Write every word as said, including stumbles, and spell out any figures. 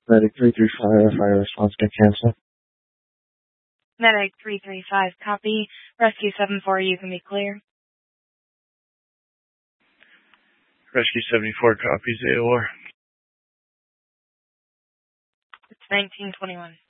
Medic three three five, fire response can cancel. Medic three three five, copy. Rescue seven four, you can be clear. Rescue seventy-four copies A O R. It's nineteen twenty-one.